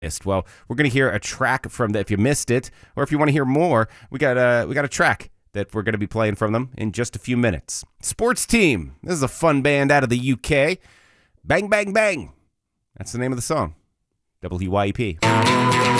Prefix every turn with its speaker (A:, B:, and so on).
A: Well, we're going to hear a track from that if you missed it, or if you want to hear more, we got a track that we're going to be playing from them in just a few minutes. Sports Team. This is a fun band out of the UK. Bang, bang, bang. That's the name of the song. WYEP.